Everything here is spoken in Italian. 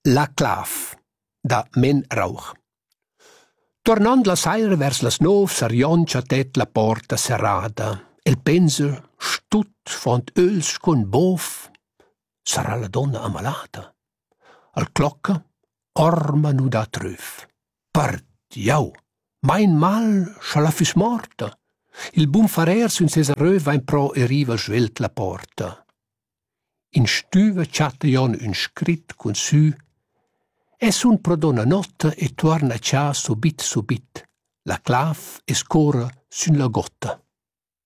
La clav, da Men Rauch. Tornand la saira vers las 9 s'arrioncia tet la porta serrada. El pensa, stut font öls con bof, sarà la donna ammalata. Al clocca, orma nu da tröf. Pardiau, mein mal scha la füs morta. Il bun farer sun ses röv vain pro e riva svelt la porta. In stüva chatta Jon un scrit cun sü. E sun pro donna notta e torna cha subit. La clav e scora sun la gotta.